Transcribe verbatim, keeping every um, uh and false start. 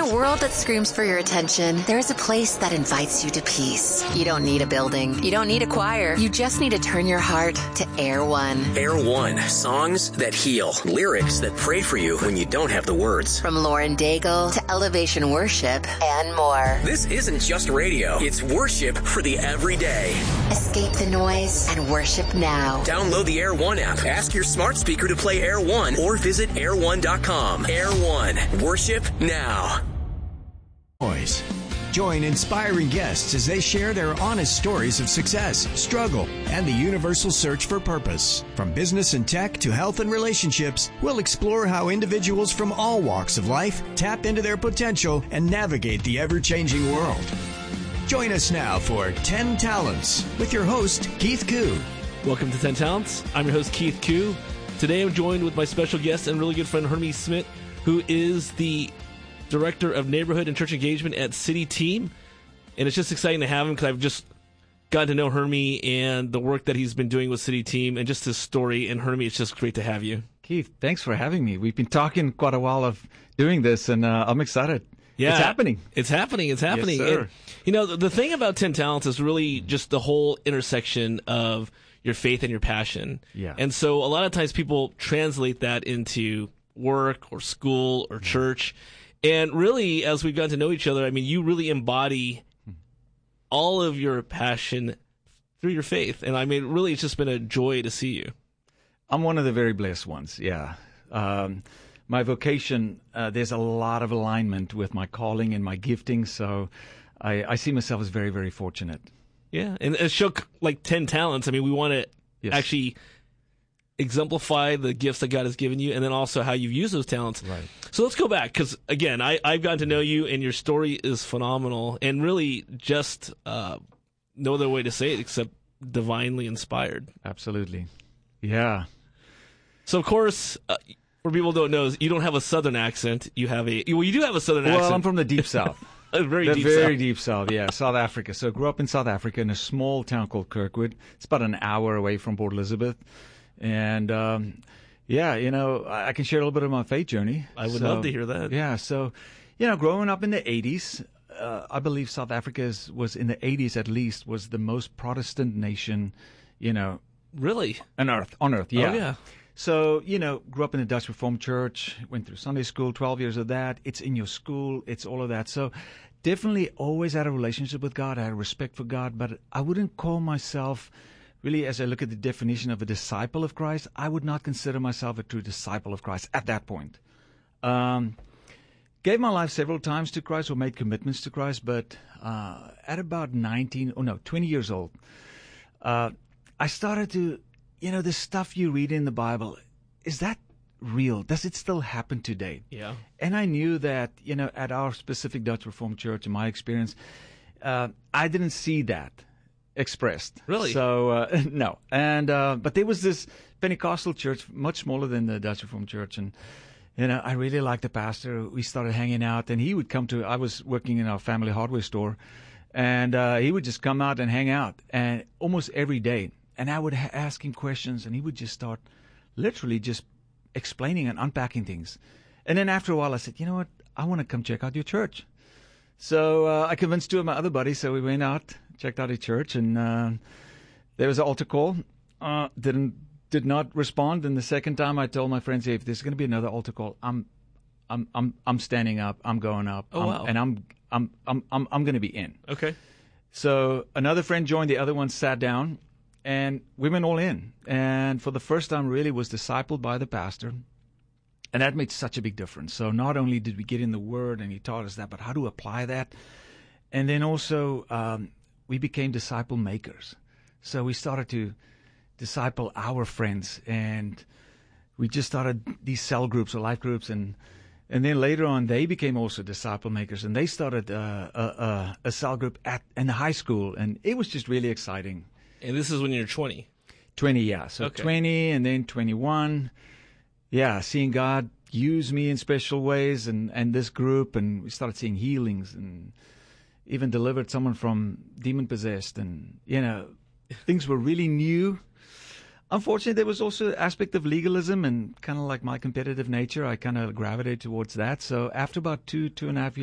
a world that screams for your attention, there is a place that invites you to peace. You don't need a building. You don't need a choir. You just need to turn your heart to Air One. Air One. Songs that heal. Lyrics that pray for you when you don't have the words. From Lauren Daigle to Elevation Worship and more. This isn't just radio. It's worship for the everyday. Escape the noise and worship now. Download the Air One app. Ask your smart speaker to play Air One or visit air one dot com. Air One. Worship now. Noise. Join inspiring guests as they share their honest stories of success, struggle, and the universal search for purpose. From business and tech to health and relationships, we'll explore how individuals from all walks of life tap into their potential and navigate the ever-changing world. Join us now for ten Talents with your host, Keith Koo. Welcome to ten Talents. I'm your host, Keith Koo. Today I'm joined with my special guest and really good friend, Hermie Smith, who is the Director of Neighborhood and Church Engagement at City Team. And it's just exciting to have him because I've just gotten to know Hermie and the work that he's been doing with City Team and just his story. And Hermie, it's just great to have you. Keith, thanks for having me. We've been talking quite a while of doing this, and uh, I'm excited. Yeah, it's happening. It's happening. It's happening. Yes, sir. And, you know, the, the thing about ten Talents is really just the whole intersection of your faith and your passion. Yeah. And so a lot of times people translate that into work or school or church. And really, as we've gotten to know each other, I mean, you really embody all of your passion through your faith. And I mean, really, it's just been a joy to see you. I'm one of the very blessed ones, yeah. Um, my vocation, uh, there's a lot of alignment with my calling and my gifting, so I, I see myself as very, very fortunate. Yeah, and a show like ten Talents, I mean, we want to Yes. actually exemplify the gifts that God has given you and then also how you've used those talents. Right. So let's go back because, again, I, I've gotten to know you and your story is phenomenal and really just uh, no other way to say it except divinely inspired. Absolutely. Yeah. So, of course, uh, for people who don't know, you don't have a Southern accent. You have a, well, you do have a Southern Well, accent. I'm from the deep South. a very the deep very South. deep South, yeah, South Africa. So I grew up in South Africa in a small town called Kirkwood. It's about an hour away from Port Elizabeth. And, um, yeah, you know, I, I can share a little bit of my faith journey. I would So, love to hear that. Yeah, so, you know, growing up in the eighties, uh, I believe South Africa is, was, in the eighties at least, was the most Protestant nation, you know, Really? on earth. On earth, yeah. Oh, yeah. So, you know, grew up in the Dutch Reformed Church, went through Sunday school, twelve years of that. It's in your school, it's all of that. So definitely always had a relationship with God. I had respect for God, but I wouldn't call myself, really, as I look at the definition of a disciple of Christ, I would not consider myself a true disciple of Christ at that point. Um, gave my life several times to Christ or made commitments to Christ, but uh, at about nineteen, oh no, twenty years old, uh, I started to, you know, the stuff you read in the Bible, is that real? Does it still happen today? Yeah. And I knew that, you know, at our specific Dutch Reformed Church, in my experience, uh, I didn't see that expressed. Really? So, uh, no. And, uh, but there was this Pentecostal church, much smaller than the Dutch Reformed Church. And, you know, I really liked the pastor. We started hanging out, and he would come to, I was working in our family hardware store, and uh, he would just come out and hang out, and almost every day. And I would ha- ask him questions, and he would just start literally just explaining and unpacking things. And then after a while, I said, you know what? I want to come check out your church. So uh, I convinced two of my other buddies, so we went out, checked out a church, and uh, there was an altar call. Uh, didn't did not respond. And the second time, I told my friends, hey, if there's going to be another altar call, I'm I'm I'm I'm standing up. I'm going up. Oh, I'm, wow. And I'm I'm I'm I'm I'm going to be in. Okay. So another friend joined. The other one sat down, and we went all in. And for the first time, really was discipled by the pastor. And that made such a big difference. So not only did we get in the Word, and he taught us that, but how to apply that. And then also um, we became disciple makers. So we started to disciple our friends, and we just started these cell groups or life groups. And and then later on, they became also disciple makers, and they started uh, a, a, a cell group at in the high school. And it was just really exciting. And this is when you're twenty. twenty, yeah. So Okay. twenty and then twenty-one. Yeah, seeing God use me in special ways, and, and this group, and we started seeing healings, and even delivered someone from demon-possessed, and, you know, things were really new. Unfortunately, there was also an aspect of legalism, and kind of like my competitive nature, I kind of gravitated towards that. So after about two, two and a half years,